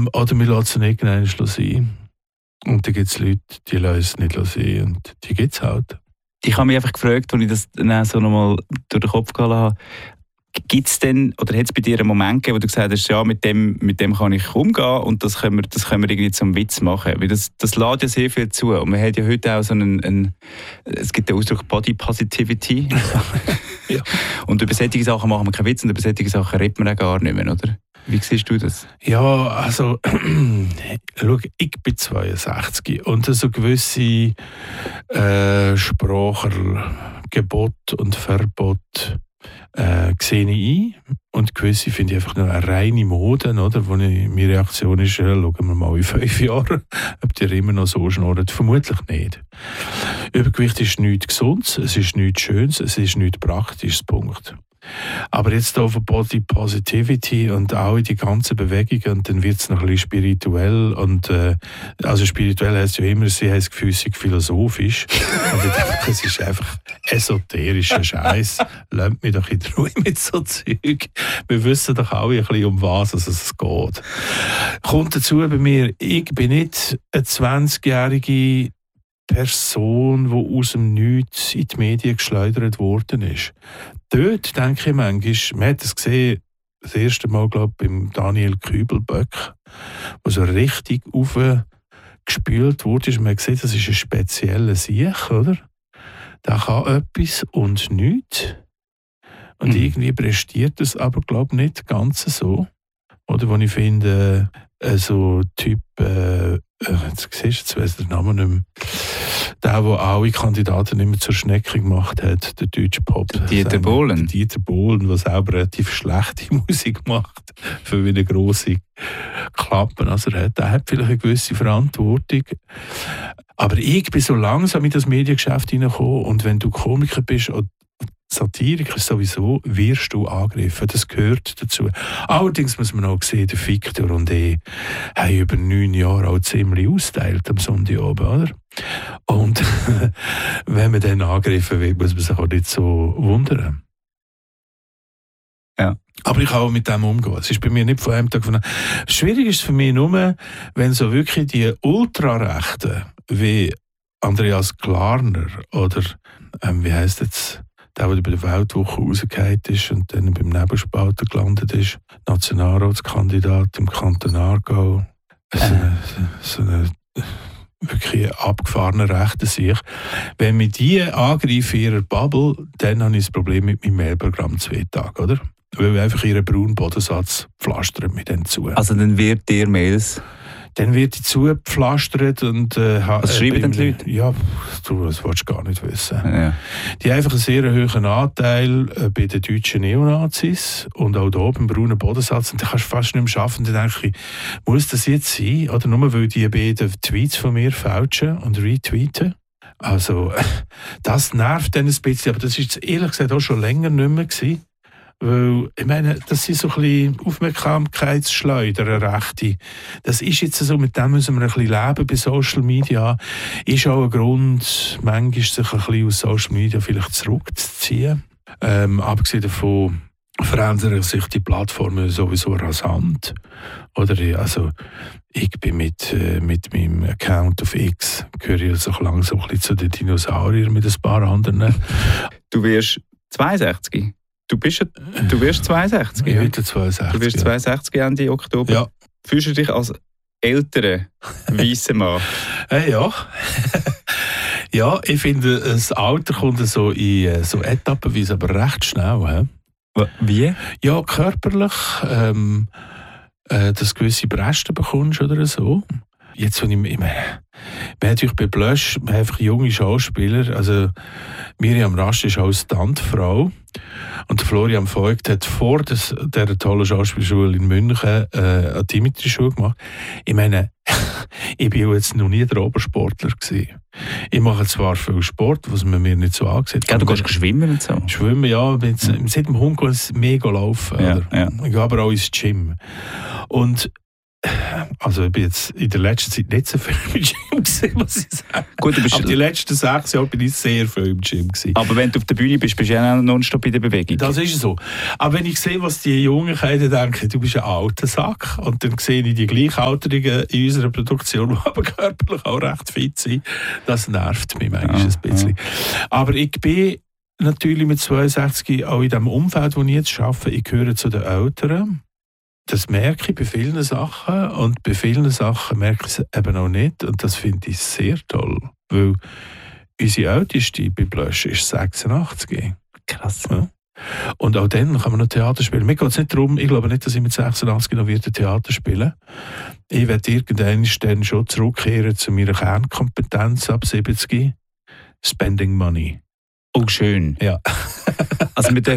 Oder wir lassen es nicht sein. Und dann gibt es Leute, die lassen es nicht sein. Und die gibt es halt. Ich habe mich einfach gefragt, als ich das dann so nochmal durch den Kopf gehalten habe, gibt es denn, oder hat es bei dir einen Moment gegeben, wo du gesagt hast, ja, mit dem kann ich umgehen und das können wir irgendwie zum Witz machen? Weil das lädt ja sehr viel zu. Und man hat ja heute auch so es gibt den Ausdruck Body Positivity. Ja. Und über solche Sachen machen wir keinen Witz und über solche Sachen redet man auch gar nicht mehr, oder? Wie siehst du das? Ja, also, schau, ich bin 62 und so gewisse Sprachgebot und Verbot sehe ich ein. Und gewisse finde ich einfach nur eine reine Mode, oder? Meine Reaktion ist, schauen wir mal in 5 Jahren, ob die immer noch so schnurren. Vermutlich nicht. Übergewicht ist nichts Gesundes, es ist nichts Schönes, es ist nichts Praktisches, Punkt. Aber jetzt hier von Body Positivity und auch in die ganzen Bewegungen, und dann wird es noch ein bisschen spirituell. Und, also spirituell heisst ja immer, sie heisst gefühlsig philosophisch. Und ich denke, es ist einfach esoterischer Scheiß. Lasst mich doch in Ruhe mit so Zeug. Wir wissen doch alle ein bisschen, um was es geht. Kommt dazu bei mir, ich bin nicht eine 20-jährige Person, die aus dem Nichts in die Medien geschleudert worden ist. Dort denke ich manchmal, man hat es gesehen, das erste Mal, glaube ich, beim Daniel Kübelböck, wo so richtig aufgespült wurde. Man hat gesehen, das ist ein spezieller Sieg, oder? Der kann etwas und nichts. Und irgendwie prestiert das aber, glaube ich, nicht ganz so. Oder wo ich finde, so Typ, jetzt siehst du, jetzt weiss ich den Namen nicht mehr. Der alle Kandidaten immer zur Schnecke gemacht hat, der deutsche Pop. Dieter Bohlen. Dieter Bohlen, der selber relativ schlechte Musik macht, für wie eine grosse Klappe. Also der hat vielleicht eine gewisse Verantwortung. Aber ich bin so langsam in das Mediengeschäft hineingekommen, und wenn du Komiker bist und Satiriker sowieso, wirst du angegriffen. Das gehört dazu. Allerdings muss man auch sehen, der Victor und ich haben über 9 Jahre auch ziemlich austeilt am Sonntagabend, oder? Und wenn man dann angegriffen wird, muss man sich auch nicht so wundern. Ja. Aber ich kann auch mit dem umgehen. Es ist bei mir nicht von einem Tag von einem. Schwierig ist es für mich nur, wenn so wirklich die Ultrarechten wie Andreas Klarner oder wie heisst jetzt der bei der Weltwoche rausgefallen ist und dann beim Nebelspalter gelandet ist, Nationalratskandidat im Kanton Aargau, so eine wirklich abgefahrene rechte Sicht. Wenn wir die angreifen in ihrer Bubble, dann habe ich ein Problem mit meinem Mailprogramm 2 Tage, oder? Weil wir einfach ihren braunen Bodensatz pflastern mit denen zu. Also dann wird dir Mails... Dann wird die zugepflastert und... Was schreiben denn die Leute? Ja, das willst du gar nicht wissen. Ja. Die haben einfach einen sehr hohen Anteil bei den deutschen Neonazis und auch hier beim braunen Bodensatz. Und da kannst du fast nicht mehr arbeiten. Dann denke ich, muss das jetzt sein? Oder nur weil die beiden Tweets von mir fälschen und retweeten? Also, das nervt dann ein bisschen. Aber das war jetzt ehrlich gesagt auch schon länger nicht mehr gewesen. Weil, ich meine, das sind so ein bisschen Aufmerksamkeitsschleudern, Rechte. Das ist jetzt so, mit dem müssen wir ein bisschen leben bei Social Media. Ist auch ein Grund, manchmal sich ein bisschen aus Social Media vielleicht zurückzuziehen. Abgesehen davon verändern sich die Plattformen sowieso rasant. Oder, also, ich bin mit meinem Account auf X, gehöre ich also langsam ein bisschen zu den Dinosauriern mit ein paar anderen. Du wirst 62? Du wirst 62? Ich bin 62. Du wirst 62 Ende Oktober? Ja. Fühlst du dich als älterer weißer Mann? Ja. Ja, ich finde, das Alter kommt so in so etappenweise, aber recht schnell. Wie? Ja, körperlich, dass du gewisse Bresten bekommst oder so. Jetzt, wenn wir haben natürlich bei Blösch einfach junge Schauspieler, also Miriam Rasch ist auch Stuntfrau und Florian Voigt hat vor dieser tollen Schauspielschule in München eine Dimitri-Schule gemacht. Ich meine, ich war jetzt noch nie der Obersportler gewesen. Ich mache zwar viel Sport, was man mir nicht so angesehen hat. Ja, du gehst schwimmen und so? Schwimmen, ja. Seit dem Hund geht es mega laufen. Ja, ja. Ich gehe aber auch ins Gym. Und Also ich bin jetzt in der letzten Zeit nicht so viel im Gym gewesen, muss ich sagen. Gut, aber die letzten 6 Jahre bin ich sehr viel im Gym gewesen. Aber wenn du auf der Bühne bist du ja auch nonstop in der Bewegung. Das ist so. Aber wenn ich sehe, was die Jungen können, dann denke ich, du bist ein alter Sack. Und dann sehe ich die Gleichaltrigen in unserer Produktion, die aber körperlich auch recht fit sind. Das nervt mich manchmal ein bisschen. Aber ich bin natürlich mit 62 auch in dem Umfeld, wo ich jetzt arbeite, ich gehöre zu den Älteren. Das merke ich bei vielen Sachen und bei vielen Sachen merke ich es eben auch nicht und das finde ich sehr toll, weil unsere Älteste bei Blösch ist 86. Krass. Ja. Und auch dann kann man noch Theater spielen. Mir geht es nicht darum, ich glaube nicht, dass ich mit 86 noch wieder Theater spiele. Ich werde irgendwann dann schon zurückkehren zu meiner Kernkompetenz ab 70. Spending Money. Oh, schön. Ja. Also wir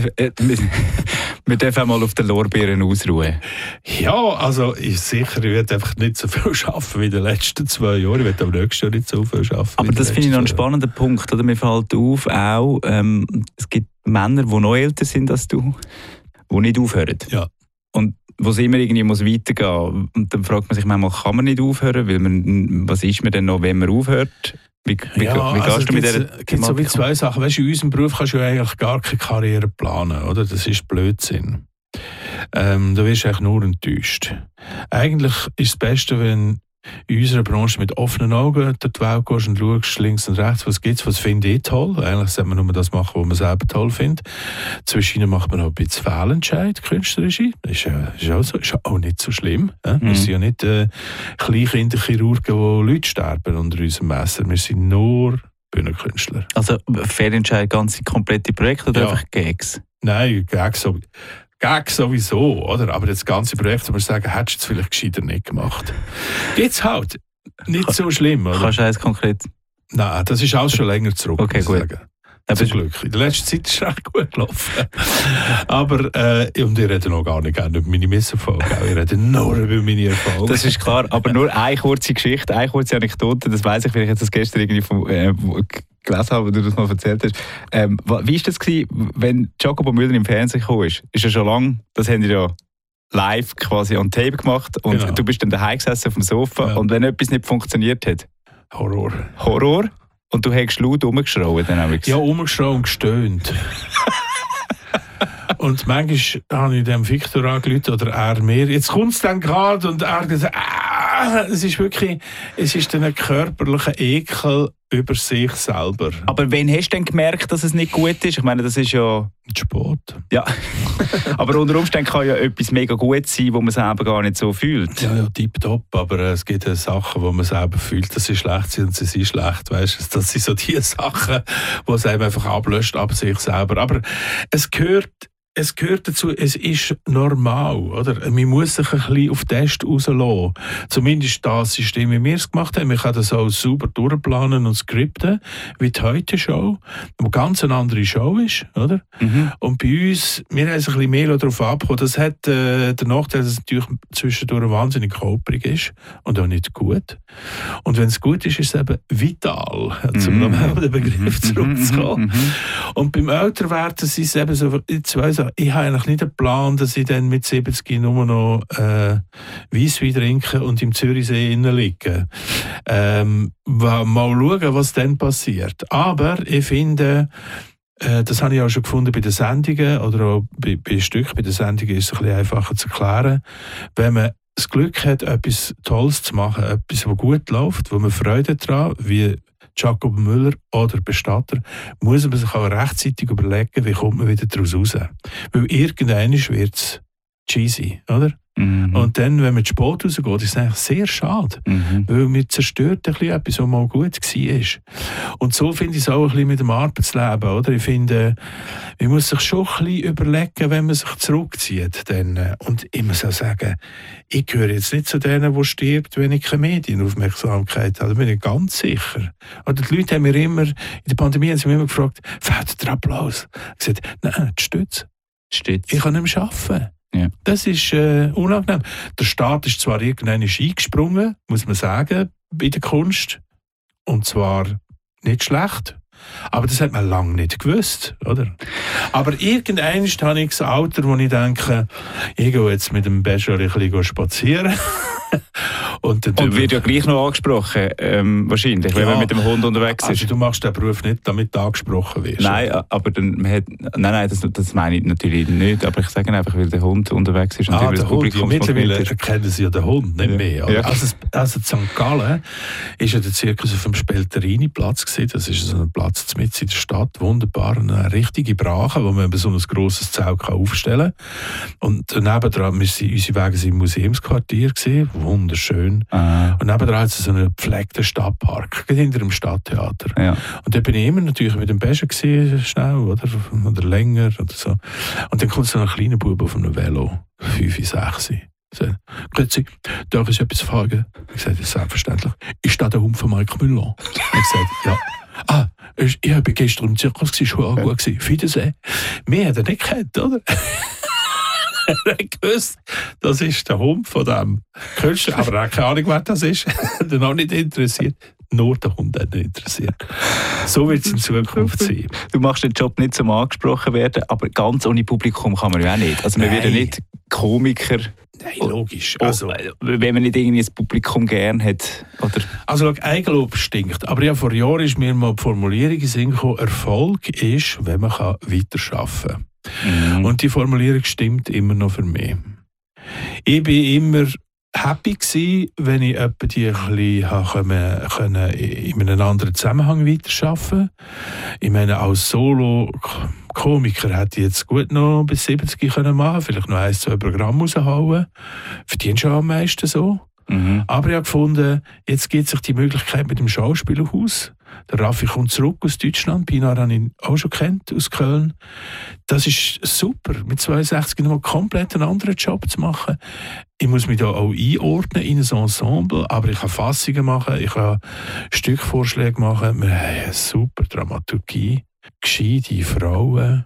dürfen mal auf den Lorbeeren ausruhen. Ja, also ich werde einfach nicht so viel arbeiten wie in den letzten 2 Jahren. Ich werde am nächsten Jahr nicht so viel arbeiten. Aber das finde ich noch einen spannenden Punkt. Oder? Mir fällt auf, auch, es gibt Männer, die noch älter sind als du, die nicht aufhören. Ja. Und wo es immer irgendwie muss weitergehen. Und dann fragt man sich manchmal, kann man nicht aufhören? Weil was ist man denn noch, wenn man aufhört? Wie gehst du mit der Es gibt so wie 2 Sachen. Weißt du, in unserem Beruf kannst du ja eigentlich gar keine Karriere planen, oder? Das ist Blödsinn. Du wirst eigentlich nur enttäuscht. Eigentlich ist das Beste, wenn in unserer Branche mit offenen Augen durch die Welt gehst und schaust links und rechts, was gibt es, was finde ich toll. Eigentlich sollte man nur das machen, was man selber toll findet. Zwischen macht man auch ein bisschen Fehlentscheid, Künstlerische. Das ist auch so, ist auch nicht so schlimm. Wir sind ja nicht Kleinkinderchirurgen, die Leute sterben unter unserem Messer. Wir sind nur Bühnenkünstler. Also Fehlentscheid, ganze komplette Projekte oder einfach Gags? Nein, Gags sowieso, oder? Aber das ganze Projekt, wo wir sagen, hättest du es vielleicht gescheiter nicht gemacht. Geht's halt. Nicht so schlimm, oder? Kannst du eins konkret? Nein, das ist alles schon länger zurück, okay, muss ich sagen. Zum Glück. In der letzten Zeit ist es recht gut gelaufen. Aber, und ich rede noch gar nicht gerne über meine Misserfolge. Ich rede nur über meine Erfolge. Das ist klar, aber nur eine kurze Geschichte, eine kurze Anekdote, das weiss ich, weil ich jetzt das gestern irgendwie gelesen habe, wo du das mal erzählt hast. Wie war das gewesen, wenn Jacopo Müller im Fernsehen gekommen ist? Ist ja schon lange, das haben die ja live quasi on tape gemacht und genau. Du bist dann daheim gesessen auf dem Sofa und wenn etwas nicht funktioniert hat? Horror? Und du hast laut rumgeschrien dann? Ja, rumgeschrien und gestöhnt. Und manchmal habe ich dem Victor angerufen oder er mir. Jetzt kommt es dann gerade und er gesagt, es ist wirklich, es ist ein körperlicher Ekel über sich selber. Aber wann hast du denn gemerkt, dass es nicht gut ist? Ich meine, das ist ja... Sport. Ja, aber unter Umständen kann ja etwas mega gut sein, wo man selber gar nicht so fühlt. Ja, tipptopp, aber es gibt Sachen, wo man selber fühlt, dass sie schlecht sind und sie sind schlecht. Weißt? Das sind so die Sachen, die es einem einfach ablöscht ab sich selber. Aber es gehört dazu, es ist normal, oder? Man muss sich ein bisschen auf Test rauslassen. Zumindest das System, wie wir es gemacht haben. Man kann das auch super durchplanen und skripten, wie die Heute-Show, eine ganz andere Show ist, oder? Mhm. Und bei uns, wir haben uns ein bisschen mehr darauf abgekommen. Das hat den Nachteil, dass es natürlich zwischendurch wahnsinnig holprig ist und auch nicht gut. Und wenn es gut ist, ist es eben vital, um nochmal auf den Begriff zurückzukommen. Und beim Älterwerden sind es eben so zwei Sachen. Ich habe eigentlich nicht den Plan, dass ich dann mit 70 nur noch Weisswein trinke und im Zürichsee innen liege. Mal schauen, was dann passiert. Aber ich finde, das habe ich auch schon gefunden bei den Sendungen oder auch bei Stück. Bei den Sendungen ist es ein bisschen einfacher zu erklären. Wenn man das Glück hat, etwas Tolles zu machen, etwas, das gut läuft, wo man Freude daran, wie Jacopo Müller oder Bestatter, muss man sich auch rechtzeitig überlegen, wie kommt man wieder daraus raus. Weil irgendwann wird es cheesy, oder? Mhm. Und dann, wenn man zu spät rausgeht, ist es eigentlich sehr schade. Mhm. Weil man zerstört ein bisschen etwas, was mal gut war. Und so finde ich es auch ein bisschen mit dem Arbeitsleben, oder? Ich finde, man muss sich schon ein bisschen überlegen, wenn man sich zurückzieht. Dann. Und ich muss auch sagen, ich gehöre jetzt nicht zu denen, die stirbt, wenn ich keine Medienaufmerksamkeit habe. Da bin ich ganz sicher. Oder die Leute haben mir immer, in der Pandemie haben sie mich immer gefragt, fehlt der Applaus? Ich habe gesagt, nein, die Stütze. Ich kann nicht mehr arbeiten. Ja. Das ist unangenehm. Der Staat ist zwar irgendwann eingesprungen, muss man sagen, bei der Kunst. Und zwar nicht schlecht. Aber das hat man lange nicht gewusst, oder? Aber irgendwann habe ich das Alter, wo ich denke, ich gehe jetzt mit dem Becher ein bisschen spazieren. Und wird ja gleich noch angesprochen, wahrscheinlich, wenn man mit dem Hund unterwegs ist. Also du machst den Beruf nicht, damit du angesprochen wirst. Nein, aber das meine ich natürlich nicht, aber ich sage einfach, weil der Hund unterwegs ist und über das Publikum mittlerweile kennen sie ja den Hund, nicht mehr. Ja. Also in St. Gallen ist ja der Zirkus auf dem Spelterini-Platz gewesen. Das ist so ein Platz mitten in der Stadt, wunderbar, eine richtige Brache, wo man so ein grosses Zelt aufstellen kann. Und nebendran, unsere Wege waren im Museumsquartier gewesen, wunderschön. Und nebendran hat es so einen gepflegten Stadtpark, hinter dem Stadttheater. Ja. Und da bin ich immer natürlich mit dem Becher gewesen, schnell, oder länger, oder so. Und dann kommt so ein kleiner Bub auf einem Velo, 5, 6. Grüezi, darf ich etwas fragen? Ich sagte, selbstverständlich. Ist das der Hund von Mike Müller? Ich sagte, ja. Ich habe gestern im Zirkus, es war auch gut gewesen. Wiedersehen. Mehr hat er nicht gekannt, oder? Er hat gewusst, das ist der Hund von dem Künstler, aber er hat keine Ahnung, wer das ist. Er hat auch nicht interessiert. Nur der Hund hat ihn interessiert. So wird es in Zukunft sein. Du machst den Job nicht zum angesprochen werden, aber ganz ohne Publikum kann man ja auch nicht. Also man wird ja nicht Komiker. Nein, logisch. Also, wenn man nicht irgendwie das Publikum gern hat. Oder? Also Eigenlob stinkt. Aber ja, vor Jahren ist mir mal die Formulierung in den Sinn gekommen, Erfolg ist, wenn man weiterarbeiten kann. Und die Formulierung stimmt immer noch für mich. Ich bin immer happy gsi, wenn ich etwa die ein bisschen in einem anderen Zusammenhang weiterarbeiten. Ich meine, als Solo-Komiker hätte ich jetzt gut noch bis 70 können machen, vielleicht noch 1, 2 Programme raushauen. Verdienst du am meisten so. Aber ich habe gefunden, jetzt gibt sich die Möglichkeit mit dem Schauspielhaus. Der Raffi kommt zurück aus Deutschland, Pinar habe ich auch schon kennt, aus Köln. Das ist super, mit 62 noch komplett einen anderen Job zu machen. Ich muss mich da auch einordnen in ein Ensemble, aber ich kann Fassungen machen, ich kann Stückvorschläge machen. Wir haben eine super Dramaturgie, gescheite Frauen.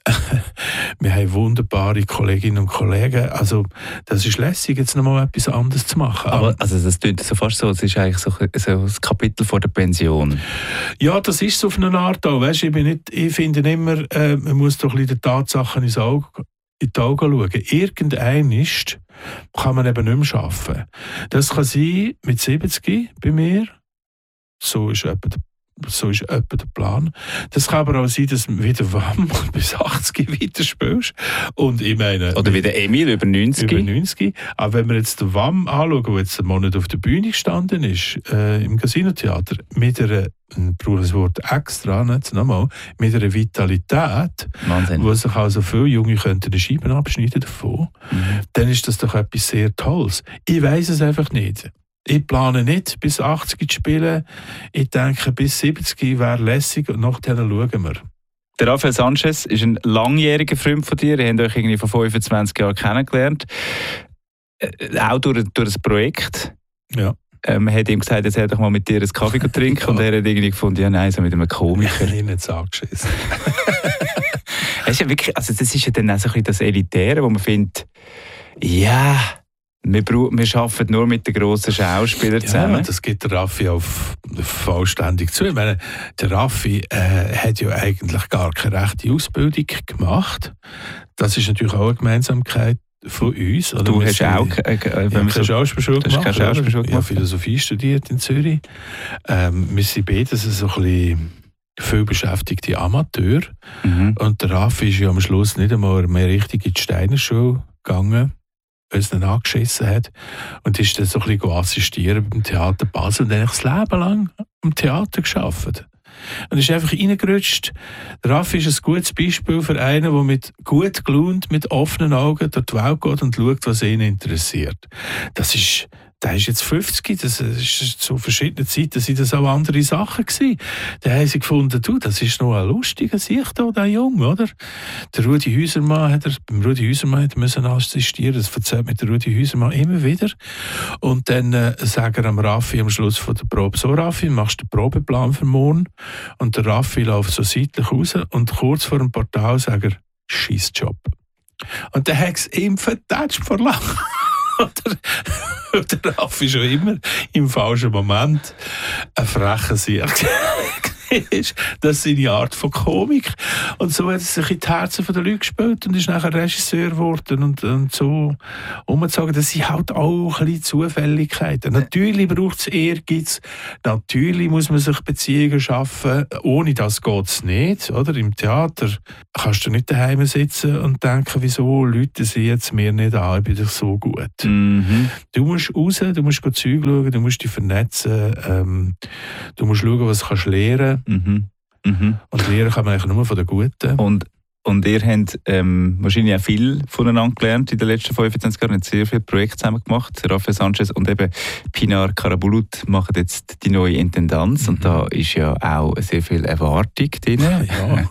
Wir haben wunderbare Kolleginnen und Kollegen. Also, das ist lässig, jetzt noch mal etwas anderes zu machen. Aber also das klingt so fast so, es ist eigentlich so ein Kapitel vor der Pension. Ja, das ist so auf eine Art auch. Weißt, ich finde immer, man muss doch ein bisschen den Tatsachen in die Augen schauen. Irgendwann kann man eben nicht mehr arbeiten. Das kann sein mit 70 bei mir. So ist etwa der Plan. Das kann aber auch sein, dass du wieder WAM bis 80 weiterspielst. Und ich meine, oder wie der Emil über 90. Über 90. Aber wenn wir jetzt den WAM anschauen, der jetzt einen Monat auf der Bühne gestanden ist, im Casino-Theater, mit einer, ich brauche das Wort extra, nicht nochmal, mit einer Vitalität, Wahnsinn. Wo sich also viele Junge könnten die Scheiben abschneiden davon, dann ist das doch etwas sehr Tolles. Ich weiss es einfach nicht. Ich plane nicht, bis 80 zu spielen. Ich denke, bis 70 wäre lässig und nachher schauen wir. Der Rafael Sanchez ist ein langjähriger Freund von dir. Ihr habt euch irgendwie vor 25 Jahren kennengelernt. Auch durch das Projekt. Ja. Man hat ihm gesagt, jetzt hätte ich mal mit dir einen Kaffee trinken. Ja. Und er hat irgendwie gefunden, ja nein, so mit einem Komiker. Ich habe ihn nicht angeschissen. Das ist ja wirklich, also das ist ja dann auch so ein bisschen das Elitäre, wo man findet, ja... Wir arbeiten nur mit den grossen Schauspielern zusammen. Ja, das gibt der Raffi auch vollständig zu. Ich meine, der Raffi hat ja eigentlich gar keine rechte Ausbildung gemacht. Das ist natürlich auch eine Gemeinsamkeit von uns. Oder? Du hast auch keine Schauspielschule gemacht. Ich habe Philosophie studiert in Zürich. Wir sind beide so ein bisschen viel beschäftigte Amateur. Und der Raffi ist ja am Schluss nicht einmal mehr richtig in die Steinerschule gegangen, weil es ihn angeschissen hat. Und ist dann so ein bisschen assistieren beim Theater Basel und eigentlich das Leben lang am Theater gearbeitet. Und ist einfach reingerutscht. Der Raffi ist ein gutes Beispiel für einen, der mit gut gelaunt, mit offenen Augen durch die Welt geht und schaut, was ihn interessiert. Der ist jetzt 50, das ist zu verschiedenen Zeiten sind das auch andere Sachen gewesen. Da haben sie gefunden, das ist noch ein lustiger Sicht da, der Junge, oder? Beim Rudi Häusermann hat er müssen assistieren, das erzählt mit der Rudi Häusermann immer wieder. Und dann sagt er am Raffi am Schluss von der Probe, so Raffi, machst du den Probeplan für morgen? Und der Raffi läuft so seitlich raus und kurz vor dem Portal sagt er, Scheissjob. Und dann hat es ihm vertätscht vor Lachen. Der Raffi schon immer im falschen Moment ein frecher Sieg. ist das seine Art von Komik. Und so hat er sich in die Herzen der Leute gespielt und ist nachher Regisseur geworden und so umgezogen. Das sind halt auch ein bisschen Zufälligkeiten. Natürlich braucht es Ehrgeiz, natürlich muss man sich Beziehungen schaffen. Ohne das geht es nicht. Oder? Im Theater kannst du nicht daheim sitzen und denken, wieso Leute sehen jetzt mir nicht an, ich bin doch so gut. Mhm. Du musst raus, du musst Zeug schauen, du musst dich vernetzen, du musst schauen, was du kannst lernen. Und lernen kann man eigentlich nur von den Guten. Und ihr habt wahrscheinlich auch viel voneinander gelernt in den letzten 25 Jahren. Ihr habt sehr viele Projekte zusammen gemacht. Rafael Sanchez und eben Pinar Karabulut machen jetzt die neue Intendanz. Und da ist ja auch sehr viel Erwartung drin. Ja.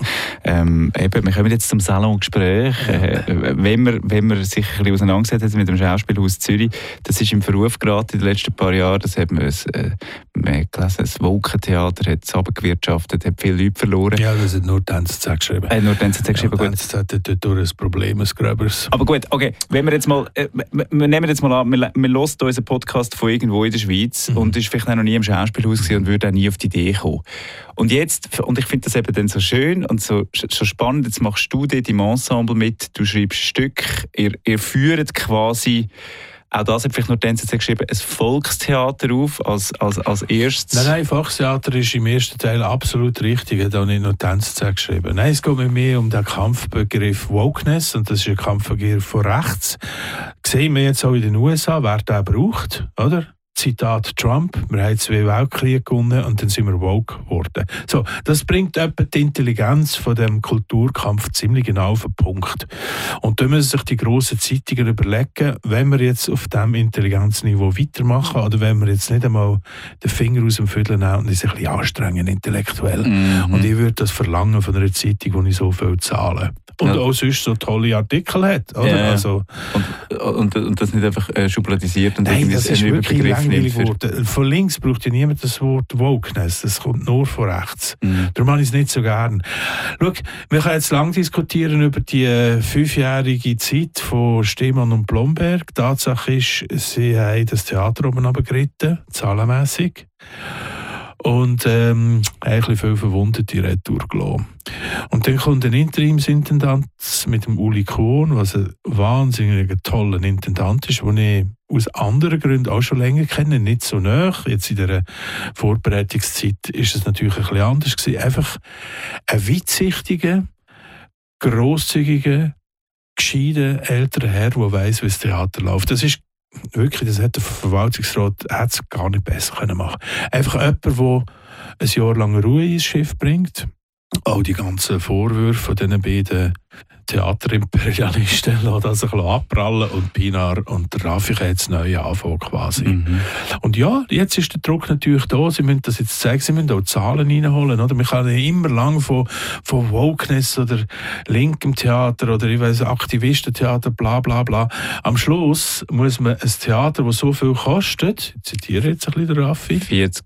Wir kommen jetzt zum Salongespräch. Wenn man sich ein bisschen auseinandergesetzt hat mit dem Schauspielhaus Zürich, das ist im Verruf geraten in den letzten paar Jahren. Das hat man gelesen, das Wolkentheater hat es runtergewirtschaftet, hat viele Leute verloren. Ja, das hat nur die NZZ geschrieben. Nur die NZZ geschrieben. Die NZZ hat dort durch ein Problem, ein gröberes. Aber gut, okay. Wenn wir jetzt mal, wir nehmen jetzt mal an, wir hören unseren Podcast von irgendwo in der Schweiz und ist vielleicht auch noch nie im Schauspielhaus gewesen und würde auch nie auf die Idee kommen. Und jetzt, und ich finde das eben dann so schön und so spannend, jetzt machst du dort im Ensemble mit, du schreibst Stück, ihr führt quasi, auch das hat vielleicht nur die NZZ geschrieben, ein Volkstheater auf als erstes. Nein, Volkstheater ist im ersten Teil absolut richtig, hat auch nicht nur die NZZ geschrieben. Nein, es geht mir mehr um den Kampfbegriff Wokeness und das ist ein Kampfbegriff von rechts. Sehen wir jetzt auch in den USA, wer den braucht, oder? Zitat Trump, wir haben 2 Weltkriege gewonnen und dann sind wir woke geworden. So, das bringt etwa die Intelligenz von dem Kulturkampf ziemlich genau auf den Punkt. Und da müssen sich die grossen Zeitungen überlegen, wenn wir jetzt auf diesem Intelligenzniveau weitermachen oder wenn wir jetzt nicht einmal den Finger aus dem Viertel nehmen und uns ein bisschen anstrengen intellektuell. Und ich würde das verlangen von einer Zeitung, die ich so viel zahle. Und auch sonst so tolle Artikel hat. Oder? Ja. Also, und das nicht einfach schubladisiert und nein, das ist wirklich langweilig nimmt. geworden. Von links braucht ja niemand das Wort Wokeness. Das kommt nur von rechts. Darum habe ich es nicht so gern. Schau, wir können jetzt lang diskutieren über die 5-jährige Zeit von Stemann und Blomberg. Die Tatsache ist, sie haben das Theater oben runtergeritten, zahlenmässig. Und eigentlich viel Verwundete Retour gelassen. Und dann kommt ein Interimsintendant mit dem Uli Kohn, was ein wahnsinnig toller Intendant ist, den ich aus anderen Gründen auch schon länger kenne, nicht so nah. Jetzt in dieser Vorbereitungszeit ist es natürlich ein bisschen anders gewesen. Einfach ein weitsichtiger, grosszügiger, gescheiter älterer Herr, der weiss, wie das Theater läuft. Das ist wirklich, das hat der Verwaltungsrat gar nicht besser machen können. Einfach jemand, der ein Jahr lang Ruhe ins Schiff bringt. Auch die ganzen Vorwürfe von diesen beiden Theaterimperialisten lassen das ein bisschen abprallen und Pinar und der Raffi haben jetzt neu anfangen quasi. Und ja, jetzt ist der Druck natürlich da, sie müssen das jetzt zeigen, sie müssen auch Zahlen reinholen. Oder? Man kann ja immer lang von Wokeness oder linkem Theater oder ich weiss, Aktivistentheater, bla bla bla. Am Schluss muss man ein Theater, das so viel kostet, ich zitiere jetzt ein bisschen den Raffi,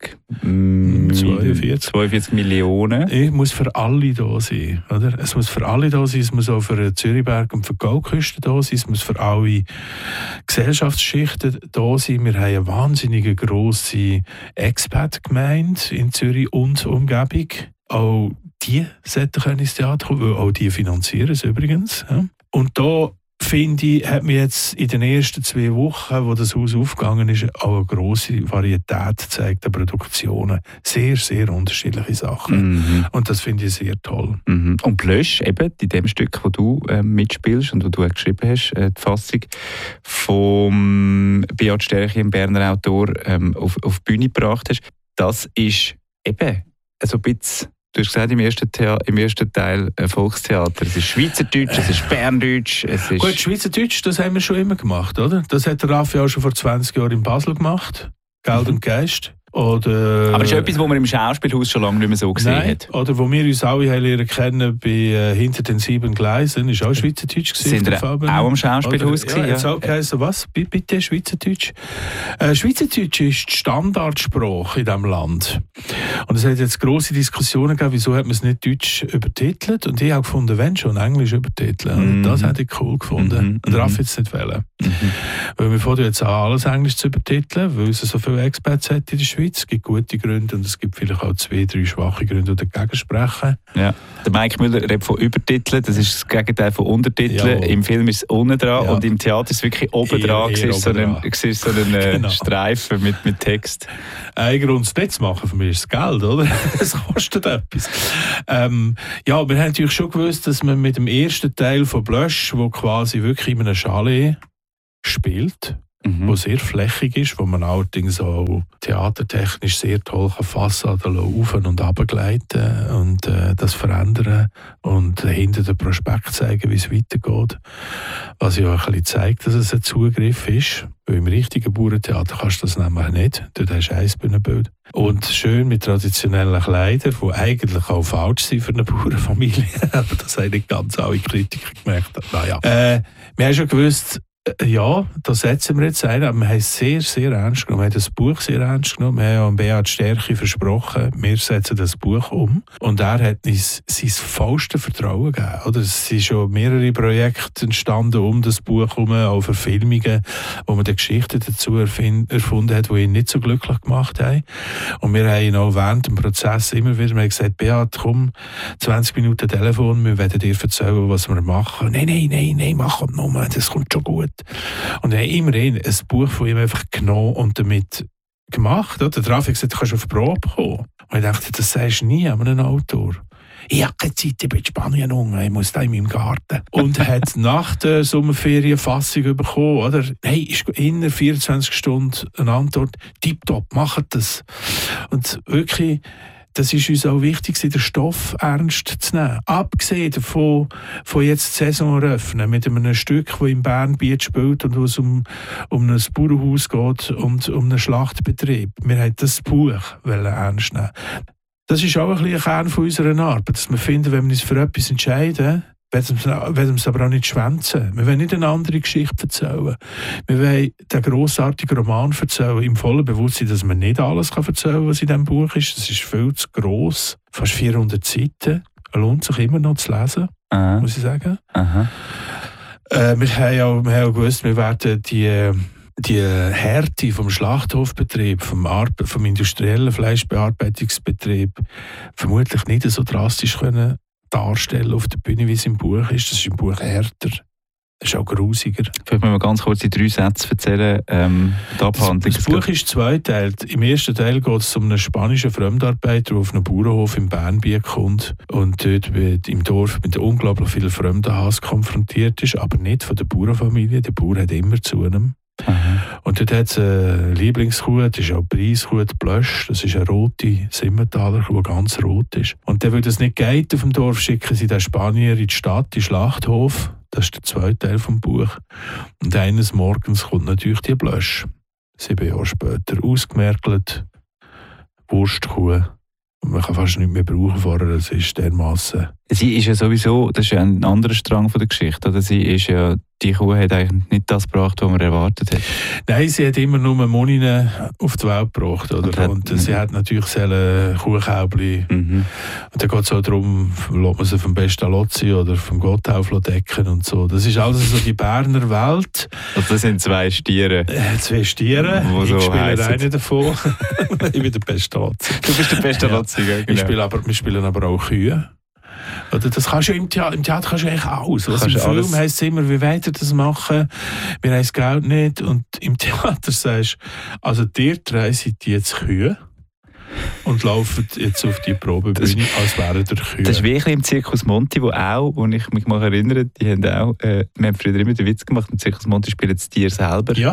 42 Millionen. Es muss für alle da sein. Oder? Es muss für alle da sein, es muss auch für Zürichberg und für die Goldküste da sein, es muss für alle Gesellschaftsschichten da sein. Wir haben eine wahnsinnige grosse Expat-Gemeinde in Zürich und Umgebung. Auch die sollten ins Theater kommen, weil auch die finanzieren es übrigens. Ja. Und da finde ich, hat mir jetzt in den ersten 2 Wochen, wo das Haus aufgegangen ist, auch eine grosse Varietät gezeigt an Produktionen. Sehr, sehr unterschiedliche Sachen. Und das finde ich sehr toll. Und Plösch, eben in dem Stück, wo du mitspielst und wo du geschrieben hast, die Fassung vom Beat Sterchi, dem Berner Autor, auf die Bühne gebracht hast, das ist eben so ein bisschen. Du hast gesagt, im ersten Teil Volkstheater. Es ist Schweizerdeutsch, es ist Berndeutsch. Es ist gut, Schweizerdeutsch, das haben wir schon immer gemacht, oder? Das hat der Raffi auch schon vor 20 Jahren in Basel gemacht. Geld und Geist. Oder, aber es ist etwas, was man im Schauspielhaus schon lange nicht mehr so gesehen hat. Oder wo wir uns alle lernen kennen bei «Hinter den 7 Gleisen», ist auch Schweizerdeutsch gewesen. Sind wir auch am Schauspielhaus gewesen? Ja, jetzt auch geheißen, was? Bitte Schweizerdeutsch? Schweizerdeutsch ist die Standardsprache in diesem Land. Und es hat jetzt grosse Diskussionen gegeben, wieso hat man es nicht deutsch übertitelt. Und ich habe gefunden, wenn schon Englisch übertiteln. Das hätte ich cool gefunden. Und darf jetzt nicht wählen. Weil wir fangen jetzt an, alles Englisch zu übertiteln, weil es so viele Experts hat in der Schweiz. Es gibt gute Gründe und es gibt vielleicht auch 2-3 schwache Gründe, die dagegen sprechen. Ja. Der Mike Müller redet von Übertiteln, das ist das Gegenteil von Untertiteln. Im Film ist es unten dran und im Theater ist es wirklich oben dran. Du siehst so einen genau. Streifen mit Text. Ein Grund, es nicht zu machen, für mich ist das Geld, oder? Es kostet etwas. Ja, wir haben natürlich schon gewusst, dass man mit dem ersten Teil von Blösch, wo quasi wirklich in einem Chalet spielt, wo sehr flächig ist, wo man allerdings auch theatertechnisch sehr toll Fassaden auf- und runtergleiten und das verändern und hinter den Prospekt zeigen, wie es weitergeht. Was ja auch ein bisschen zeigt, dass es ein Zugriff ist. Weil im richtigen Bauerntheater kannst du das nämlich nicht. Dort hast du ein Bühnenbild. Und schön mit traditionellen Kleidern, die eigentlich auch falsch sind für eine Bauernfamilie. Aber das haben nicht ganz alle Kritiker gemerkt. Naja. Wir haben schon gewusst, ja, da setzen wir jetzt ein, aber wir haben es sehr, sehr ernst genommen. Wir haben das Buch sehr ernst genommen. Wir haben Beat Stärke versprochen, wir setzen das Buch um. Und er hat uns sein vollstes Vertrauen gegeben. Oder? Es sind schon mehrere Projekte entstanden um das Buch herum, auch Verfilmungen, wo man die Geschichten dazu erfunden hat, die ihn nicht so glücklich gemacht haben. Und wir haben ihn auch während dem Prozess immer wieder gesagt, Beat, komm, 20 Minuten Telefon, wir werden dir erzählen, was wir machen. Nein, mach nur, das kommt schon gut. Und er hat immerhin ein Buch von ihm einfach genommen und damit gemacht. Oder? Der Raffi hat gesagt, du kannst auf Probe kommen. Und ich dachte, das sagst du nie an einem Autor. Ich habe keine Zeit, ich bin in Spanien unten, ich muss da in meinem Garten. Und hat nach der Sommerferien Fassung bekommen, oder? Hey, ist innerhalb 24 Stunden eine Antwort, tipptopp, macht das. Und wirklich, das ist uns auch wichtig, den Stoff ernst zu nehmen. Abgesehen davon, von jetzt die Saison eröffnen, mit einem Stück, das in Bernbiet spielt und wo es um ein Bauernhaus geht und um einen Schlachtbetrieb. Wir wollten das Buch ernst nehmen. Das ist auch ein bisschen ein Kern von unserer Arbeit, dass wir finden, wenn wir uns für etwas entscheiden, werden wir es aber auch nicht schwänzen. Wir wollen nicht eine andere Geschichte erzählen. Wir wollen den grossartigen Roman erzählen, im vollen Bewusstsein, dass man nicht alles erzählen kann, was in diesem Buch ist. Es ist viel zu gross, fast 400 Seiten. Es lohnt sich immer noch zu lesen, muss ich sagen. Wir haben auch gewusst, wir werden die Härte vom Schlachthofbetrieb, vom industriellen Fleischbearbeitungsbetrieb vermutlich nicht so drastisch können darstellen auf der Bühne, wie es im Buch ist. Das ist im Buch härter. Das ist auch grusiger. Vielleicht müssen wir ganz kurz die 3 Sätze erzählen. Das Buch ist zweiteilt. Im ersten Teil geht es um einen spanischen Fremdarbeiter, der auf einen Bauernhof in Bernbiet kommt und dort im Dorf mit unglaublich vielen Fremdenhass konfrontiert ist, aber nicht von der Bauernfamilie. Der Bauer hat immer zu einem. Und dort hat es eine Lieblingskuh, das ist auch die Preiskuh, die Blösch. Das ist eine rote Simmentaler Kuh, die ganz rot ist. Und dann, weil das nicht geht auf dem Dorf, schicken sie den Spanier in die Stadt, in den Schlachthof. Das ist der zweite Teil des Buches. Und eines Morgens kommt natürlich die Blösch. 7 Jahre später ausgemergelt, Wurstkuh. Und man kann fast nicht mehr brauchen vorher, das ist dermassen. Sie ist ja sowieso, das ist ja ein anderer Strang von der Geschichte, oder? Die Kuh hat eigentlich nicht das gebracht, was man erwartet hat. Nein, sie hat immer nur Moninen auf die Welt gebracht, oder? Und sie hat natürlich Kuhkälbchen. Und dann geht es auch darum, lässt man sie vom Pestalozzi oder vom Gotthauf decken und so. Das ist alles so die Berner Welt. Also das sind 2 Stiere. 2 Stiere. Ich so spiele einen davon. Ich bin der Pestalozzi. Du bist der Pestalozzi, ja. Genau. Wir spielen aber auch Kühe. Oder das kannst du im Theater kannst du eigentlich alles. Was im Film heisst es immer, wie wollt ihr das machen? Wir haben das Geld nicht. Und im Theater sagst du, also ihr 3 seid jetzt Kühe und laufen jetzt auf die Probebühne, als wären ihr Kühe. Das ist wie im Zirkus Monti, wo ich mich mal erinnere, die haben auch, wir haben früher immer den Witz gemacht, im Zirkus Monti spielen das Tier selber. Ja.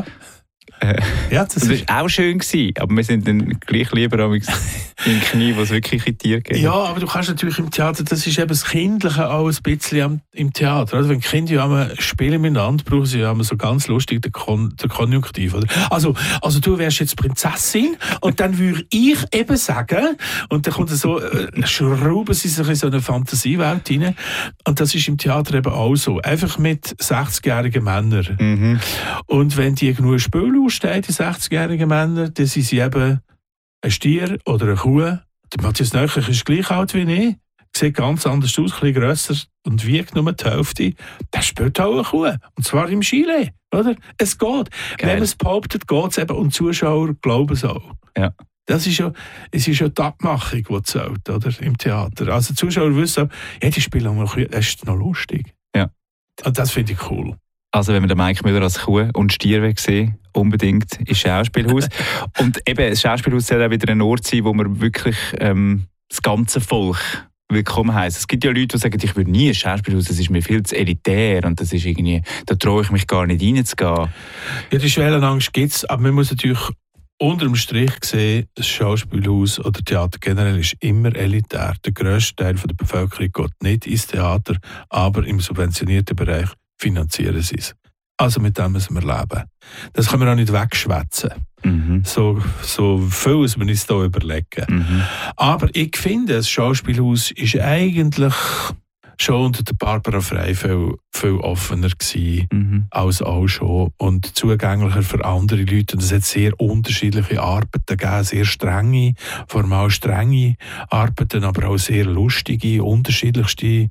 Das war auch schön gewesen, aber wir sind dann gleich lieber im Knie, wo es wirklich in Tiere geht. Ja, aber du kannst natürlich im Theater, das ist eben das Kindliche auch ein bisschen im Theater. Also wenn Kinder ja spielen miteinander, brauchen sie ja so ganz lustig den Konjunktiv. Oder? Also du wärst jetzt Prinzessin und dann würde ich eben sagen, und dann kommt so, schrauben sie sich in so eine Fantasiewelt rein. Und das ist im Theater eben auch so. Einfach mit 60-jährigen Männern. Und wenn die genug Spiel ausstehen, die 60-jährigen Männer, dann sind sie eben ein Stier oder eine Kuh Der Matthias Nöchlich ist gleich alt wie ich, sieht ganz anders aus, ein bisschen grösser und wiegt nur die Hälfte. Der spielt auch eine Kuh. Und zwar im Chile, oder? Es geht. Geil. Wenn man es behauptet, geht es eben. Und die Zuschauer glauben es auch. Ja. Es ist ja die Abmachung, die zählt, oder? Im Theater. Also die Zuschauer wissen, ja, die spielen auch noch Kuh, das ist noch lustig. Ja. Und das finde ich cool. Also wenn wir den Mike Müller als Kuh und Stier sehen, unbedingt ins Schauspielhaus. Und eben, das Schauspielhaus soll auch wieder ein Ort sein, wo man wirklich das ganze Volk willkommen heisst. Es gibt ja Leute, die sagen, ich würde nie ins Schauspielhaus, das ist mir viel zu elitär und das ist irgendwie, da traue ich mich gar nicht reinzugehen. Ja, die Schwellenangst gibt es, aber man muss natürlich unter dem Strich sehen, das Schauspielhaus oder Theater generell ist immer elitär. Der grösste Teil der Bevölkerung geht nicht ins Theater, aber im subventionierten Bereich finanzieren sie es. Also mit dem müssen wir leben. Das können wir auch nicht wegschwätzen. Mhm. So viel muss man uns da überlegen. Mhm. Aber ich finde, das Schauspielhaus ist eigentlich schon unter der Barbara Frey viel offener gewesen, als auch schon. Und zugänglicher für andere Leute. Und es hat sehr unterschiedliche Arbeiten gegeben, sehr strenge, formal strenge Arbeiten, aber auch sehr lustige, unterschiedlichste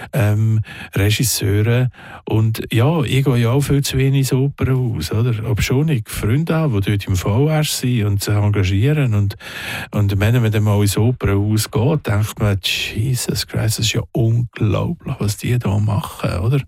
Regisseure. Und ja, ich gehe ja auch viel zu wenig ins Opernhaus, oder? Ob schon ich Freunde habe, die dort im VR sind und sich engagieren. Und wenn man dann mal ins Opernhaus geht, denkt man, Jesus Christ, das ist ja unglaublich, was die da machen, oder?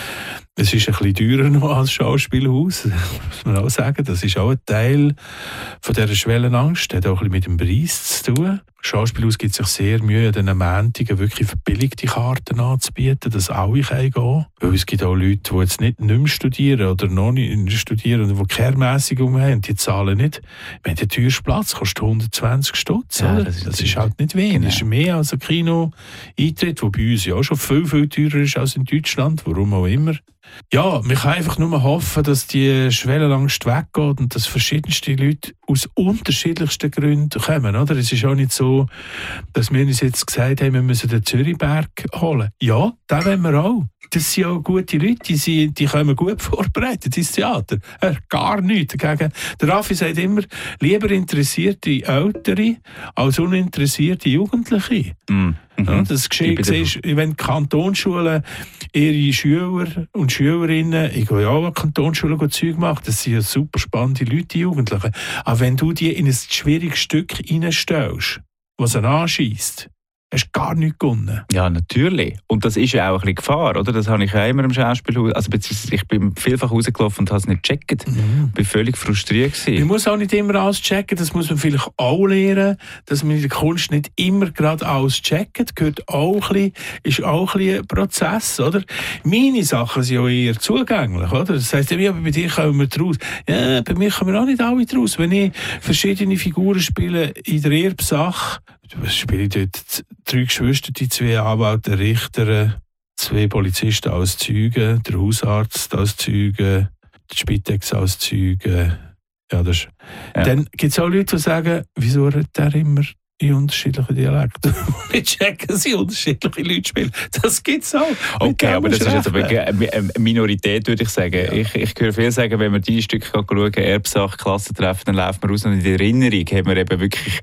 Es ist ein bisschen teurer noch als Schauspielhaus, muss man auch sagen. Das ist auch ein Teil von dieser Schwellenangst. Das hat auch ein bisschen mit dem Preis zu tun. Schauspielhaus gibt sich sehr Mühe, an diesen Mäntigen wirklich verbilligte Karten anzubieten, dass alle gehen können. Weil es gibt auch Leute, die jetzt nicht mehr studieren oder noch nicht studieren und die Kehrmäßigung haben. Die zahlen nicht. Wenn der teuerste Platz kostet 120 Stutz. Ja, das ist halt nicht wenig. Genau. Das ist mehr als ein Kino-Eintritt, der bei uns ja auch schon viel, viel teurer ist als in Deutschland. Warum auch immer. Ja, man kann einfach nur hoffen, dass die Schwellenangst weggeht und dass verschiedenste Leute aus unterschiedlichsten Gründen kommen. Oder? Es ist auch nicht so, dass wir uns jetzt gesagt haben, wir müssen den Zürichberg holen. Ja, den wollen wir auch. Das sind auch gute Leute, die kommen gut vorbereitet ins Theater. Gar nichts dagegen. Der Raffi sagt immer, lieber interessierte Ältere als uninteressierte Jugendliche. Ja, das siehst, wenn Kantonsschulen ihre Schüler und Schülerinnen, ich gehe ja auch an Kantonsschulen Zeug machen, das sind ja super spannende Leute, die Jugendlichen. Aber wenn du die in ein schwieriges Stück reinstellst, was sie anschießt, hast du gar nichts gewonnen. Ja, natürlich. Und das ist ja auch ein bisschen Gefahr, oder? Das habe ich ja immer im Schauspielhaus. Also ich bin vielfach rausgelaufen und habe es nicht gecheckt. Ich war völlig frustriert gewesen. Man muss auch nicht immer alles checken, das muss man vielleicht auch lernen, dass man in der Kunst nicht immer gerade alles checkt. Gehört auch ist auch ein bisschen ein Prozess, oder? Meine Sachen sind ja eher zugänglich, oder? Das heisst, ja, bei dir kommen wir draus. Ja, bei mir kommen auch nicht alle draus. Wenn ich verschiedene Figuren spiele in der Erbsache, spiele ich dort 3 Geschwister, die 2 Anwälte, Richter, 2 Polizisten als Zeugen, der Hausarzt als Zeugen, die Spitex als Zeugen. Ja, das ist. Ja. Dann gibt es auch Leute, die sagen, wieso redet der immer in unterschiedlichen Dialekten? Wir checken, sie unterschiedliche Leute spielen. Das gibt es auch. Okay, aber das ist jetzt wirklich eine Minorität, würde ich sagen. Ja. Ich höre viel sagen, wenn wir die Stücke schauen, Erbsache, Klassentreffen, dann laufen wir raus und in der Erinnerung haben wir eben wirklich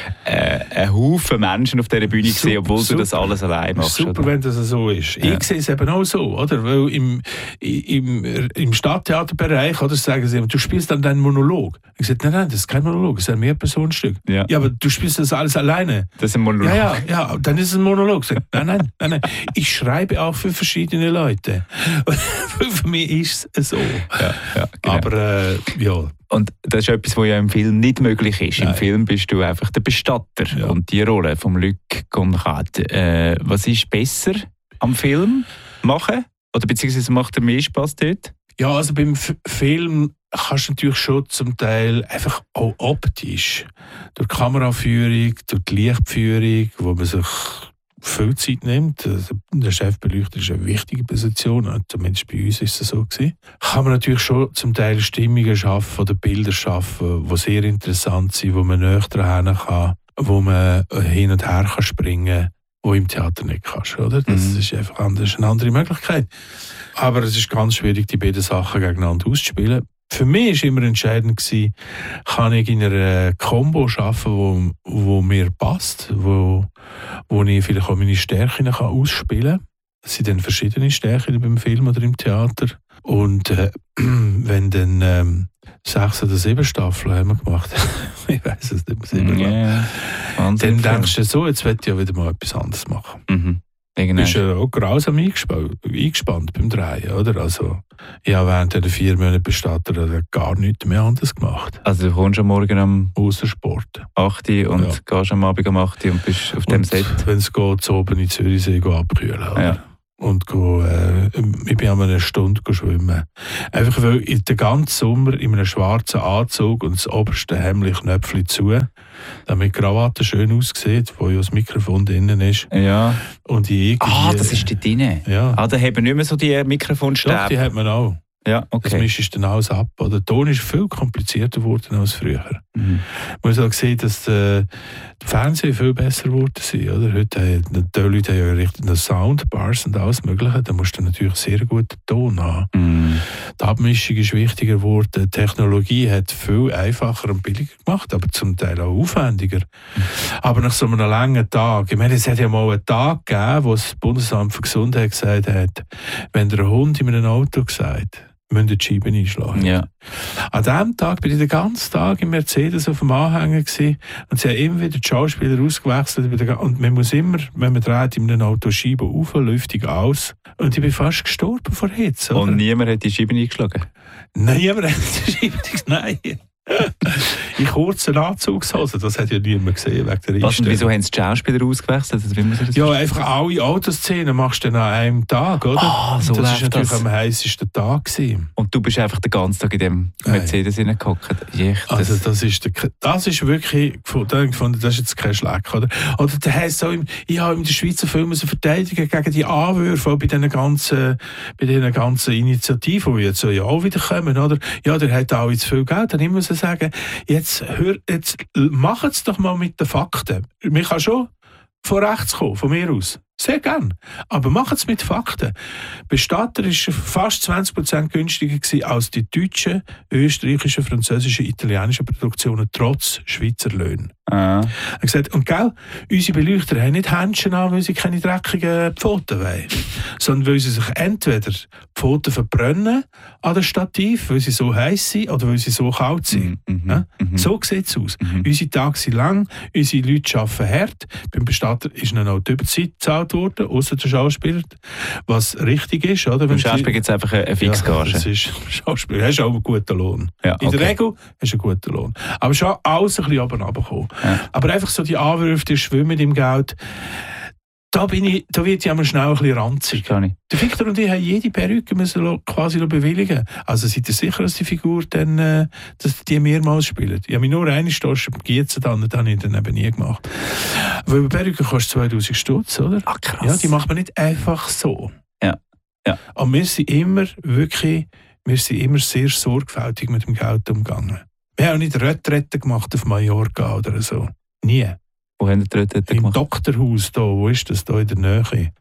einen Haufen Menschen auf dieser Bühne gesehen, obwohl du das alles allein machst. Super, oder? Wenn das so ist. Ja. Ich sehe es eben auch so, oder? Weil im Stadttheaterbereich, oder, sagen sie immer, du spielst dann deinen Monolog. Ich sage, nein, das ist kein Monolog, das ist ein Mehrpersonenstück. Ja, aber du spielst das alles alleine. Das ist ein Monolog. Ja, dann ist es ein Monolog. Nein. Ich schreibe auch für verschiedene Leute. Für mich ist es so. Ja, genau. Aber ja. Und das ist etwas, was ja im Film nicht möglich ist. Nein. Im Film bist du einfach der Bestatter und die Rolle von Luc Conrad. Was ist besser am Film machen? Oder beziehungsweise macht er mehr Spass dort? Ja, also beim Film kannst du natürlich schon zum Teil einfach auch optisch, durch die Kameraführung, durch die Lichtführung, wo man sich viel Zeit nimmt. Der Chefbeleuchter ist eine wichtige Position, zumindest bei uns ist es so gewesen. Kann man natürlich schon zum Teil Stimmungen schaffen oder Bilder schaffen, die sehr interessant sind, wo man näher dran kann, wo man hin und her kann springen, wo im Theater nicht kannst, oder? Das ist einfach anders, eine andere Möglichkeit. Aber es ist ganz schwierig, die beiden Sachen gegeneinander auszuspielen. für mich war immer entscheidend gewesen, kann ich in einer Combo arbeiten, wo mir passt, wo ich vielleicht auch meine Stärken ausspielen kann. Es sind dann verschiedene Stärken beim Film oder im Theater. Und wenn dann 6 oder 7 Staffeln haben wir gemacht, ich weiß es nicht mehr, dann denkst du so, jetzt will ich ja wieder mal etwas anderes machen. Du bist ja auch grausam eingespannt beim Drehen, oder? Also, ich habe während der 4 Monate Bestatter gar nichts mehr anderes gemacht. Also du kommst am Morgen am ausser Sport 8 Uhr und gehst am Abend um 8 Uhr und bist auf dem Set? Wenn es geht, so oben in Zürichsee abkühlen. Oder? Und ich bin einmal eine Stunde schwimmen. Einfach weil ich den ganzen Sommer in einem schwarzen Anzug und das oberste Hemdli Knöpfchen zu, damit die Krawatte schön aussieht, wo ja das Mikrofon drinnen ist. Ja. Und das ist da drin? Ja. Da haben wir nicht mehr so die Mikrofonstäbe? Doch, die hat man auch. Ja, okay. Das mischst du dann alles ab. Der Ton ist viel komplizierter geworden als früher. Man muss auch sehen, dass die Fernsehen viel besser geworden sind. Oder? Heute die Leute haben ja richtig Soundbars und alles Mögliche. Da musst du natürlich sehr guten Ton haben. Die Abmischung ist wichtiger geworden. Die Technologie hat viel einfacher und billiger gemacht, aber zum Teil auch aufwendiger. Aber nach so einem langen Tag, ich meine, es hat ja mal einen Tag gegeben, wo das Bundesamt für Gesundheit gesagt hat, wenn der Hund in einem Auto gesagt, müssen die Scheiben einschlagen. Ja. An diesem Tag bin ich den ganzen Tag im Mercedes auf dem Anhänger gewesen, und sie haben immer wieder die Schauspieler ausgewechselt. Und man muss immer, wenn man dreht, in einem Auto Scheiben auf, Lüftung aus. Und ich bin fast gestorben vor Hitze. Und niemand hat die Scheiben eingeschlagen? Niemand hat die Scheiben eingeschlagen. Nein. In kurzen Anzugshosen, das hat ja niemand gesehen wegen der Einstellung. Wieso haben die Schauspieler ausgewechselt? Also, ja, einfach alle Autoszenen machst du dann an einem Tag, oder? So das war natürlich am heißesten Tag gewesen. Und du bist einfach den ganzen Tag in dem Mercedes hineingehockt? Also das ist wirklich, das ist jetzt kein Schleck, oder? Oder der heisst auch, ich habe in der Schweizer Film verteidigen gegen die Anwürfe bei diesen ganzen Initiativen, die jetzt ja auch wieder kommen, oder? Ja, der hat auch zu viel Geld, dann immer so sagen, jetzt mach es doch mal mit den Fakten. Man kann schon von rechts kommen, von mir aus. Sehr gern. Aber macht es mit Fakten. Bestatter war fast 20% günstiger gewesen als die deutschen, österreichischen, französischen, italienischen Produktionen, trotz Schweizer Löhnen. Er hat gesagt, und gell, unsere Beleuchter haben nicht Händchen an, weil sie keine dreckigen Pfoten wollen, sondern weil sie sich entweder die Pfoten verbrennen an dem Stativ, weil sie so heiß sind oder weil sie so kalt sind. So sieht es aus. Unsere Tage sind lang, unsere Leute arbeiten hart. Beim Bestatter ist ihnen auch die Überzeit gezahlt worden, außer der Schauspieler, was richtig ist. Oder? Beim Schauspieler gibt es einfach eine Fixgage. Ja, das ist Schauspieler. Hast auch einen guten Lohn. Ja, okay. In der Regel hast du einen guten Lohn. Aber schon alles ein bisschen runtergekommen. Ja. Aber einfach so die Anwürfe, die schwimmen im Geld, da wird ja immer schnell ein bisschen ranzig. Der Victor und ich haben jede Perücke quasi bewilligen. Also seid ihr sicher, dass die Figur dann, dass die mehrmals spielt? Ich habe mich nur eine Stunde gegießt, dann habe ich dann eben nie gemacht. Weil eine Perücke kostet 2000 Stutz, oder? Ach, krass. Ja, die macht man nicht einfach so. Ja. Und wir sind immer sehr sorgfältig mit dem Geld umgegangen. Wir haben auch nicht Retrette gemacht auf Mallorca oder so. Nie. Wo haben die Retrette gemacht? Im Doktorhaus da, wo ist das da in der Nähe?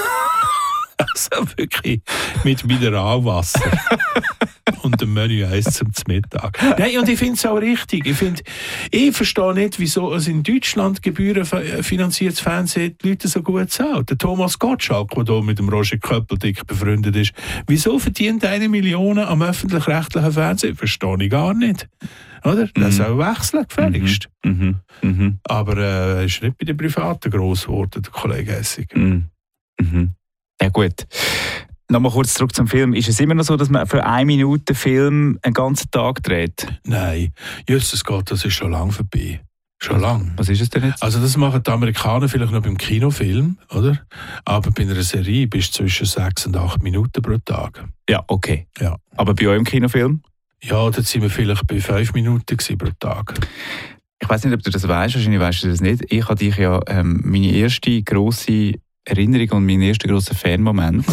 Also wirklich mit Mineralwasser. Und dem Menü eins zum Mittag. Nein, und ich finde es auch richtig. Ich verstehe nicht, wieso es in Deutschland gebührenfinanziertes Fernsehen die Leute so gut zahlt. Der Thomas Gottschalk, der hier mit dem Roger Köppeldick befreundet ist, wieso verdient 1 Million am öffentlich-rechtlichen Fernsehen? Verstehe ich gar nicht. Oder? Das soll wechseln, gefälligst. Aber er ist nicht bei den Privaten gross geworden, der Kollege Essig. Ja gut. Nochmal kurz zurück zum Film. Ist es immer noch so, dass man für 1 Minute Film einen ganzen Tag dreht? Nein. Jesus Gott, das ist schon lange vorbei. Schon lang. Was ist es denn jetzt? Also das machen die Amerikaner vielleicht noch beim Kinofilm, oder? Aber bei einer Serie bist du zwischen 6 und 8 Minuten pro Tag. Ja, okay. Ja. Aber bei eurem Kinofilm? Ja, da sind wir vielleicht bei 5 Minuten pro Tag. Ich weiss nicht, ob du das weißt. Wahrscheinlich weißt du das nicht. Ich habe dich ja meine erste grosse Erinnerung und mein erster grosser Fanmoment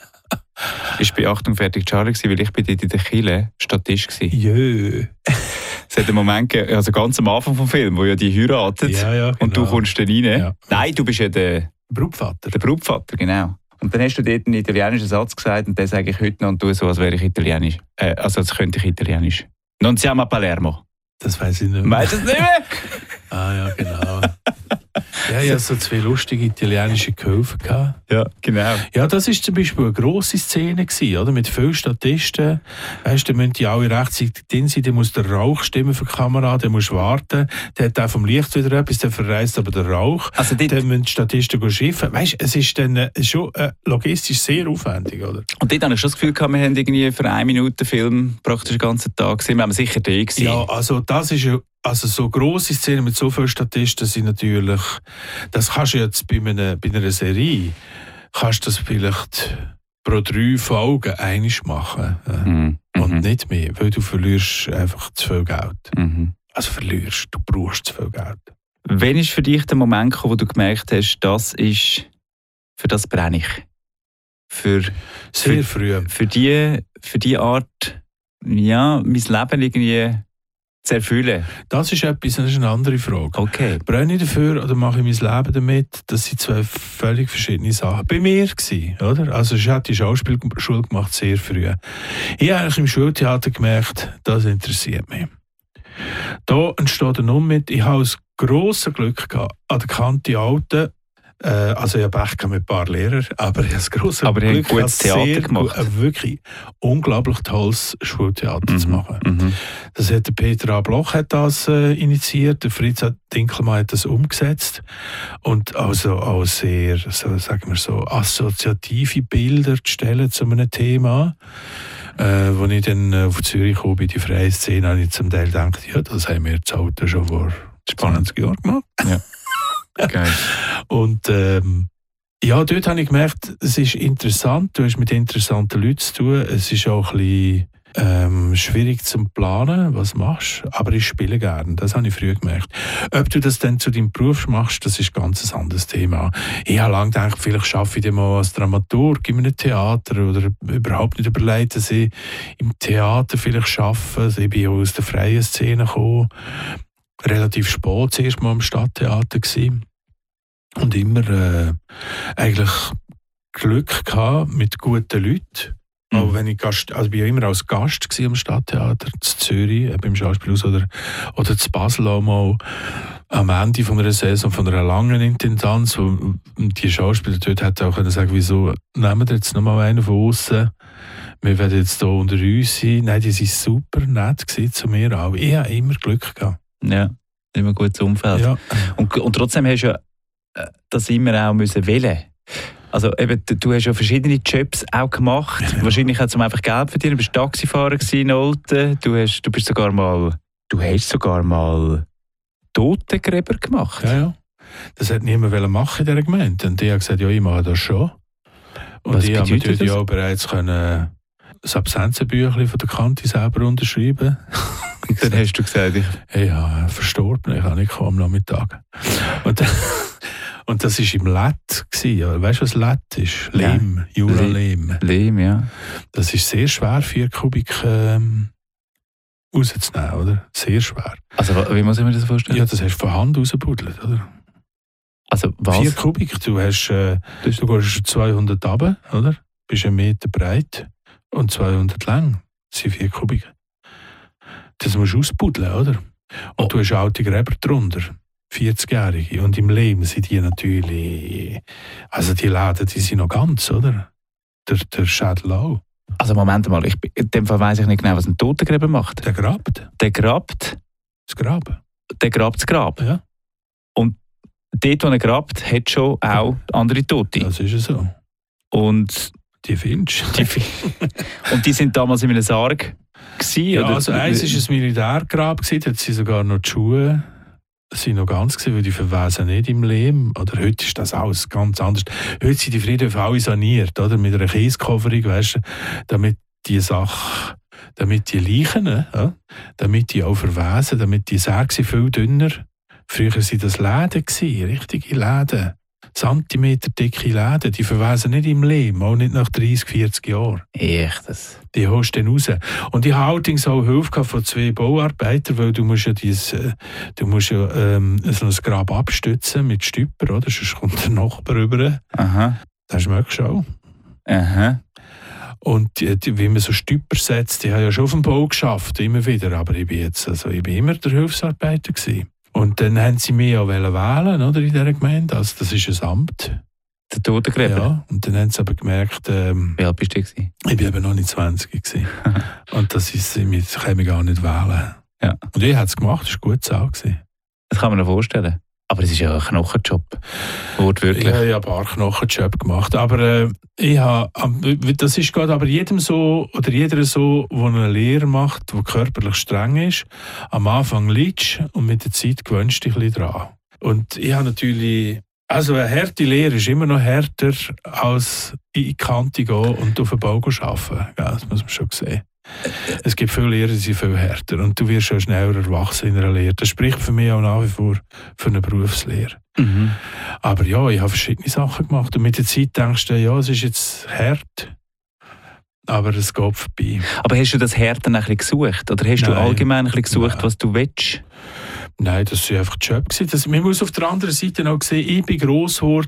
ist bei «Achtung, fertig, Charlie», weil ich bei dort in der Kille Statist war. Jö. Es hat einen Moment gegeben, also ganz am Anfang des Films, wo ja die heiratet genau. Und du kommst dann rein. Ja. Nein, du bist ja der Brautvater. Der Brautvater, genau. Und dann hast du dort einen italienischen Satz gesagt und den sage ich heute noch und tue so, als wäre ich italienisch. Also als könnte ich italienisch. Non siamo a Palermo. Das weiss ich nicht mehr. Weißt du es nicht mehr? Ja, genau. Ja, ich hatte so 2 lustige italienische Gehilfen gehabt. Ja, genau. Ja, das war zum Beispiel eine grosse Szene gewesen, oder? Mit vielen Statisten. Weißt du, da müssen die alle rechtzeitig drin sein, dann muss der Rauch stimmen für die Kamera, dann musst du warten, dann hat auch vom Licht wieder etwas, dann verreist aber der Rauch. Also dann müssen die Statisten schiffen. Weißt du, es ist dann schon logistisch sehr aufwendig, oder? Und dort habe ich schon das Gefühl, wir haben irgendwie für 1 Minute Film praktisch den ganzen Tag gesehen. Wir haben sicher da gewesen. Ja, also das ist ja. Also so grosse Szenen mit so vielen Statisten sind natürlich, das kannst du jetzt bei einer Serie, kannst du das vielleicht pro 3 Folgen einmal machen. Und nicht mehr, weil du verlierst einfach zu viel Geld. Also du brauchst zu viel Geld. Wann ist für dich der Moment gekommen, wo du gemerkt hast, für das brenne ich? Sehr früh. Für die Art, ja, mein Leben irgendwie zu erfüllen? Das ist eine andere Frage. Okay. Brenne ich dafür oder mache ich mein Leben damit? Das sind 2 völlig verschiedene Sachen. Bei mir gewesen, oder? Also ich habe die Schauspielschule gemacht, sehr früh. Ich habe eigentlich im Schultheater gemerkt, das interessiert mich. Da entsteht ein mit. Ich habe das grosse Glück gehabt, an der Kante Alten. Also ich habe Pech mit ein paar Lehrern, aber ich habe das grosse Glück, ein gutes Theater gemacht. Wirklich unglaublich tolles Schultheater zu machen. Das hat der Peter A. Bloch hat das initiiert, der Fritz Dinkelmann hat das umgesetzt und also auch sehr, so, sagen wir so, assoziative Bilder zu stellen zu einem Thema. Als ich dann auf Zürich kam, bei die freie Szene, habe ich zum Teil gedacht, ja, das haben wir jetzt heute schon vor 20 Jahren gemacht. Ja. Geil. Und ja, dort habe ich gemerkt, es ist interessant, du hast mit interessanten Leuten zu tun, es ist auch ein bisschen schwierig zu planen, was du machst, aber ich spiele gerne, das habe ich früh gemerkt. Ob du das dann zu deinem Beruf machst, das ist ganz ein anderes Thema. Ich habe lange gedacht, vielleicht arbeite ich dann mal als Dramaturg in einem Theater oder überhaupt nicht überlegt, dass ich im Theater vielleicht arbeite. Also ich bin aus der freien Szene gekommen, relativ spät zuerst mal im Stadttheater gewesen. Und immer eigentlich Glück gehabt mit guten Leuten. Auch wenn ich ich war ja immer als Gast am Stadttheater in Zürich, beim Schauspielhaus oder in Basel auch mal am Ende von einer Saison, von einer langen Intendanz. Und die Schauspieler dort hätten auch können sagen, wieso nehmen wir jetzt noch mal einen von außen? Wir werden jetzt hier unter uns sein. Nein, die waren super nett zu mir auch. Ich habe immer Glück gehabt. Ja, immer ein gutes Umfeld. Ja. Und trotzdem hast du ja das immer auch müssen wählen. Also eben, du hast ja verschiedene Jobs auch gemacht. Ja. Wahrscheinlich hat es einfach Geld verdient. Du bist Taxifahrer in Olten. Du hast sogar mal Totengräber gemacht. Ja. Das hat niemand machen in dieser Gemeinde. Und die haben gesagt, ja, ich mache das schon. Und was ich habe natürlich das? auch bereits das Absenzenbüchlein von der Kante selber unterschreiben. Und dann hast du gesagt, ja, verstorben, ich kann nicht kommen am Nachmittag. Und das war im Lett. Weißt du, was Lett ist? Lehm, Jura-Lehm. Lehm, ja. Das ist sehr schwer, 4 Kubik rauszunehmen, oder? Sehr schwer. Also, wie muss ich mir das vorstellen? Ja, das hast du von Hand rausgebuddelt, oder? Also, was? 4 Kubik. Du gehst 200 runter, oder? Bist 1 Meter breit und 200 lang. Das sind 4 Kubik. Das musst du ausbuddeln, oder? Und du hast alte Gräber drunter. 40-Jährige. Und im Leben sind die natürlich, also die Läden, die sind noch ganz, oder? Der Schädel auch. Also Moment mal, in dem Fall weiss ich nicht genau, was ein Totengräber macht. Der grabt. Der grabt? Das Graben. Der grabt das Grab? Ja. Und dort, wo er grabt, hat schon auch andere Tote? Das ist ja so. Und die findest du? Und die sind damals in einem Sarg gewesen? Ja, oder? Also eins war ein Militärgrab, dort sind sogar noch die Schuhe sind noch ganz gewesen, weil die verwesen nicht im Lehm. Oder heute ist das alles ganz anders. Heute sind die Friedhöfe alle saniert, oder? Mit einer Kieskofferung, weißt du, damit die Leichen, ja, damit die auch verwesen, damit die Särge viel dünner. Früher waren das Läden, richtige Läden. Zentimeter dicke Läden, die verwesen nicht im Lehm, auch nicht nach 30, 40 Jahren. Echt? Das? Die holst du dann raus. Und ich hatte allerdings auch Hilfe von 2 Bauarbeitern, weil du musst ja so ein Grab abstützen mit Stüpper, oder? Sonst kommt der Nachbar rüber. Aha. Das schmeckst du auch. Aha. Und wie man so Stüpper setzt, ich habe ja schon auf dem Bau geschafft, immer wieder, aber ich bin immer der Hilfsarbeiter gewesen. Und dann haben sie mich auch wählen, oder, in dieser Gemeinde, also das ist ein Amt. Der Totengräber? Ja, und dann haben sie aber gemerkt, wie alt bist du gewesen? ich war eben noch nicht 20 gewesen. Und das ist, ich kann mich gar nicht wählen. Ja. Und ich habe es gemacht, das war gut Sau gewesen. Das kann man sich vorstellen. Aber es ist ja ein Knochenjob. Wortwörtlich. Ja, ich habe ein paar Knochenjob gemacht. Aber das ist gerade aber jedem so, oder jeder so, der eine Lehre macht, die körperlich streng ist. Am Anfang liegst du und mit der Zeit gewöhnst du dich ein bisschen dran. Und ich habe natürlich, also eine harte Lehre ist immer noch härter, als in die Kante gehen und auf den Bau arbeiten. Ja, das muss man schon sehen. Es gibt viele Lehrer, die sind viel härter und du wirst schon schneller erwachsen in einer Lehre. Das spricht für mich auch nach wie vor für eine Berufslehre. Mhm. Aber ja, ich habe verschiedene Sachen gemacht und mit der Zeit denkst du, ja, es ist jetzt hart, aber es geht vorbei. Aber hast du das Härte ein bisschen gesucht? Oder hast du Nein. allgemein ein bisschen gesucht, Nein. was du willst? Nein, das war einfach der Job. Man muss auf der anderen Seite auch sehen, ich bin gross geworden